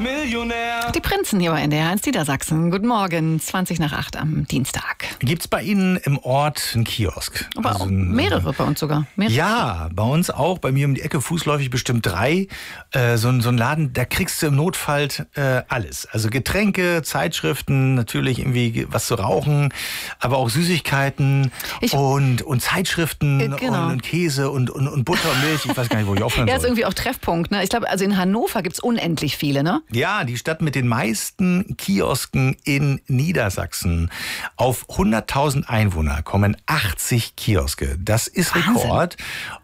Millionär. Die Prinzen hier bei NDR 1 Niedersachsen. Guten Morgen, 20:08 am Dienstag. Gibt's bei Ihnen im Ort einen Kiosk? Aber auch mehrere bei uns sogar. Mehrere. Ja, bei uns auch. Bei mir um die Ecke fußläufig bestimmt 3. So ein Laden, da kriegst du im Notfall alles. Also Getränke, Zeitschriften, natürlich irgendwie was zu rauchen, aber auch Süßigkeiten und Zeitschriften und Käse und Butter und Milch. Ich weiß gar nicht, wo ich aufhören soll. Ja, ist irgendwie auch Treffpunkt. Ne? Ich glaube, also in Hannover gibt's unendlich viele, ne? Ja, die Stadt mit den meisten Kiosken in Niedersachsen. Auf 100.000 Einwohner kommen 80 Kioske. Das ist Rekord.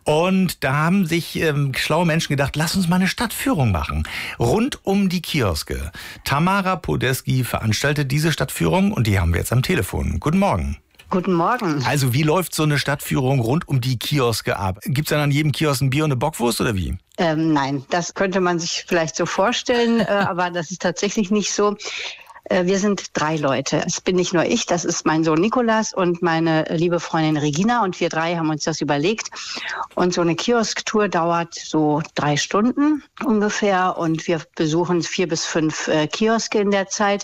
Und da haben sich schlaue Menschen gedacht, lass uns mal eine Stadtführung machen. Rund um die Kioske. Tamara Podeski veranstaltet diese Stadtführung und die haben wir jetzt am Telefon. Guten Morgen. Guten Morgen. Also wie läuft so eine Stadtführung rund um die Kioske ab? Gibt's dann an jedem Kiosk ein Bier und eine Bockwurst oder wie? Nein, das könnte man sich vielleicht so vorstellen, aber das ist tatsächlich nicht so. Wir sind 3 Leute. Es bin nicht nur ich, das ist mein Sohn Nikolas und meine liebe Freundin Regina. Und wir 3 haben uns das überlegt. Und so eine Kiosktour dauert so 3 Stunden ungefähr. Und wir besuchen 4 bis 5 Kioske in der Zeit.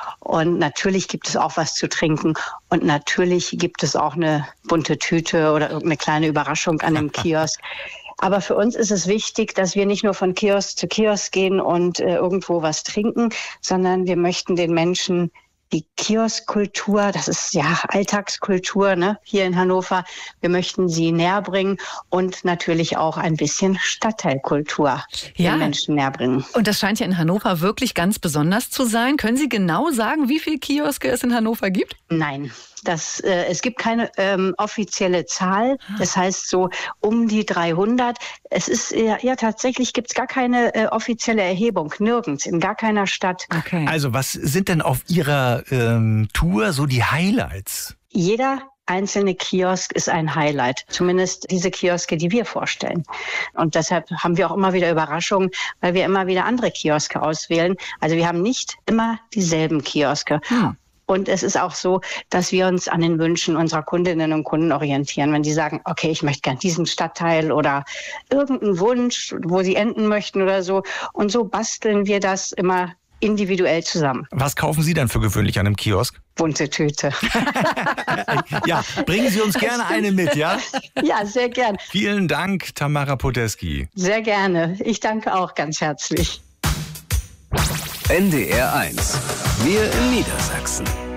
Und natürlich gibt es auch was zu trinken. Und natürlich gibt es auch eine bunte Tüte oder irgendeine kleine Überraschung an dem Kiosk. Aber für uns ist es wichtig, dass wir nicht nur von Kiosk zu Kiosk gehen und irgendwo was trinken, sondern wir möchten den Menschen die Kioskkultur, das ist ja Alltagskultur, ne, hier in Hannover. Wir möchten sie näher bringen und natürlich auch ein bisschen Stadtteilkultur den Menschen näher bringen. Und das scheint ja in Hannover wirklich ganz besonders zu sein. Können Sie genau sagen, wie viele Kioske es in Hannover gibt? Nein. Es gibt keine offizielle Zahl. Das heißt so um die 300. Es ist tatsächlich gibt's gar keine offizielle Erhebung. Nirgends, in gar keiner Stadt. Okay. Also was sind denn auf Ihrer Tour so die Highlights? Jeder einzelne Kiosk ist ein Highlight. Zumindest diese Kioske, die wir vorstellen. Und deshalb haben wir auch immer wieder Überraschungen, weil wir immer wieder andere Kioske auswählen. Also wir haben nicht immer dieselben Kioske. Und es ist auch so, dass wir uns an den Wünschen unserer Kundinnen und Kunden orientieren. Wenn die sagen, okay, ich möchte gern diesen Stadtteil oder irgendeinen Wunsch, wo sie enden möchten oder so. Und so basteln wir das immer individuell zusammen. Was kaufen Sie denn für gewöhnlich an einem Kiosk? Bunte Tüte. Ja, bringen Sie uns gerne eine mit, ja? Ja, sehr gern. Vielen Dank, Tamara Podeski. Sehr gerne. Ich danke auch ganz herzlich. NDR 1. Wir in Niedersachsen.